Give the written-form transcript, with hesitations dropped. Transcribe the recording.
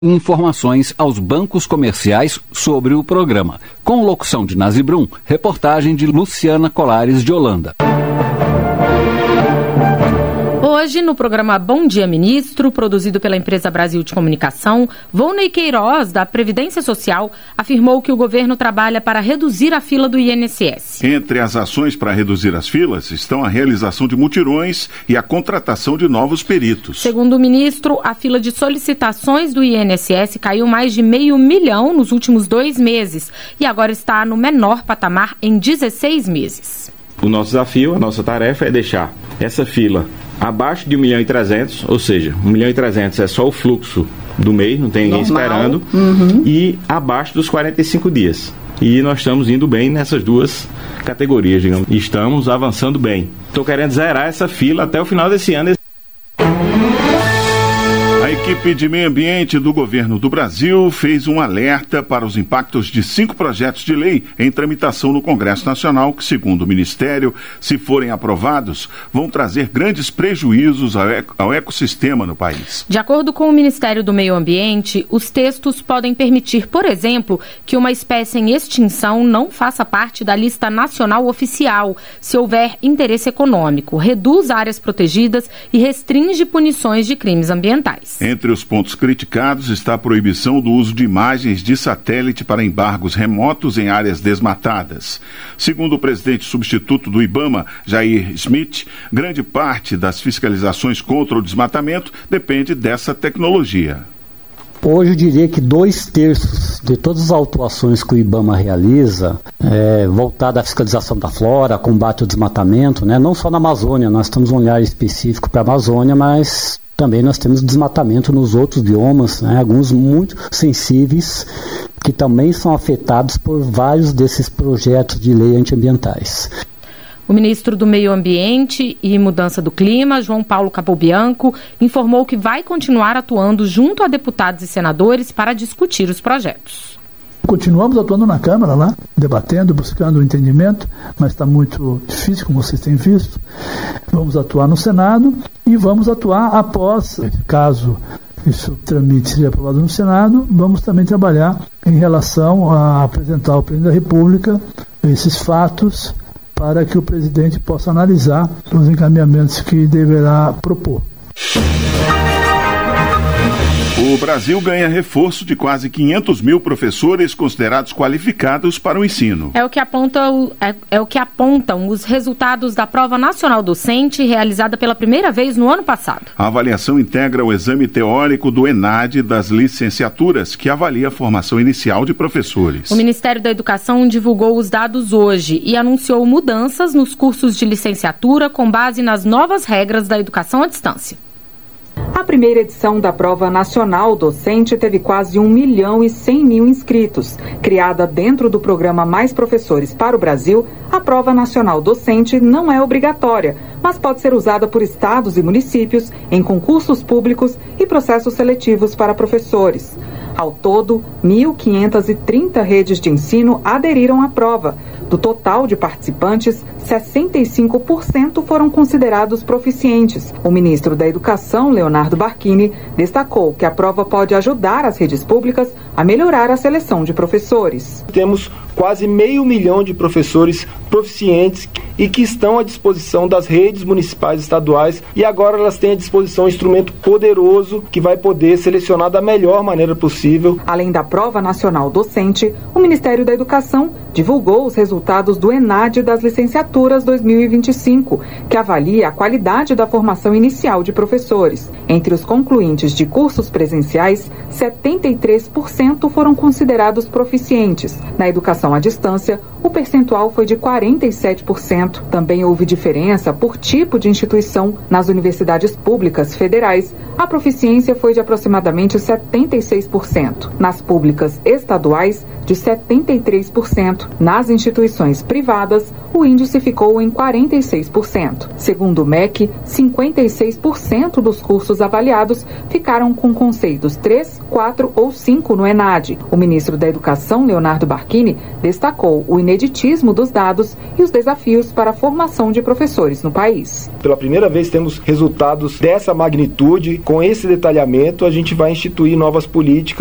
informações aos bancos comerciais sobre o programa. Com locução de Nazi Brum, reportagem de Luciana Colares de Holanda. Hoje, no programa Bom Dia Ministro, produzido pela empresa Brasil de Comunicação, Volney Queiroz, da Previdência Social, afirmou que o governo trabalha para reduzir a fila do INSS. Entre as ações para reduzir as filas estão a realização de mutirões e a contratação de novos peritos. Segundo o ministro, a fila de solicitações do INSS caiu mais de 500 mil nos últimos 2 meses e agora está no menor patamar em 16 meses. O nosso desafio, a nossa tarefa é deixar essa fila abaixo de 1.300.000, ou seja, 1.300.000 é só o fluxo do mês, não tem ninguém esperando, e abaixo dos 45 dias. E nós estamos indo bem nessas duas categorias, digamos. Estamos avançando bem. Estou querendo zerar essa fila até o final desse ano. A equipe de meio ambiente do governo do Brasil fez um alerta para os impactos de 5 projetos de lei em tramitação no Congresso Nacional que, segundo o Ministério, se forem aprovados, vão trazer grandes prejuízos ao ecossistema no país. De acordo com o Ministério do Meio Ambiente, os textos podem permitir, por exemplo, que uma espécie em extinção não faça parte da lista nacional oficial, se houver interesse econômico, reduz áreas protegidas e restringe punições de crimes ambientais. Entre os pontos criticados está a proibição do uso de imagens de satélite para embargos remotos em áreas desmatadas. Segundo o presidente substituto do IBAMA, Jair Smith, grande parte das fiscalizações contra o desmatamento depende dessa tecnologia. Hoje eu diria que 2/3 de todas as autuações que o IBAMA realiza, voltada à fiscalização da flora, combate ao desmatamento, não só na Amazônia, nós temos um olhar específico para a Amazônia, mas também nós temos desmatamento nos outros biomas, alguns muito sensíveis, que também são afetados por vários desses projetos de lei antiambientais. O ministro do Meio Ambiente e Mudança do Clima, João Paulo Capobianco, informou que vai continuar atuando junto a deputados e senadores para discutir os projetos. Continuamos atuando na Câmara lá, debatendo, buscando o entendimento, mas está muito difícil, como vocês têm visto. Vamos atuar no Senado e vamos atuar após, caso isso tramite seja aprovado no Senado, vamos também trabalhar em relação a apresentar ao Presidente da República esses fatos para que o presidente possa analisar os encaminhamentos que deverá propor. O Brasil ganha reforço de quase 500 mil professores considerados qualificados para o ensino. É o que apontam os resultados da Prova Nacional Docente, realizada pela primeira vez no ano passado. A avaliação integra o exame teórico do ENAD das licenciaturas, que avalia a formação inicial de professores. O Ministério da Educação divulgou os dados hoje e anunciou mudanças nos cursos de licenciatura com base nas novas regras da educação à distância. A primeira edição da Prova Nacional Docente teve quase 1.100.000 inscritos. Criada dentro do programa Mais Professores para o Brasil, a Prova Nacional Docente não é obrigatória, mas pode ser usada por estados e municípios em concursos públicos e processos seletivos para professores. Ao todo, 1.530 redes de ensino aderiram à prova. Do total de participantes, 65% foram considerados proficientes. O ministro da Educação, Leonardo Barquini, destacou que a prova pode ajudar as redes públicas a melhorar a seleção de professores. Temos quase 500 mil de professores proficientes e que estão à disposição das redes municipais e estaduais, e agora elas têm à disposição um instrumento poderoso que vai poder selecionar da melhor maneira possível. Além da Prova Nacional Docente, o Ministério da Educação divulgou os resultados do ENAD das licenciaturas 2025, que avalia a qualidade da formação inicial de professores. Entre os concluintes de cursos presenciais, 73% foram considerados proficientes. Na educação à distância, o percentual foi de 47%. Também houve diferença por tipo de instituição. Nas universidades públicas federais, a proficiência foi de aproximadamente 76%. Nas públicas estaduais, de 73%. Nas instituições privadas, o índice ficou em 46%. Segundo o MEC, 56% dos cursos avaliados ficaram com conceitos 3, 4 ou 5 no ENAD. O ministro da Educação, Leonardo Barquini, destacou o ineditismo dos dados e os desafios para a formação de professores no país. Pela primeira vez temos resultados dessa magnitude com esse detalhamento, a gente vai instituir novas políticas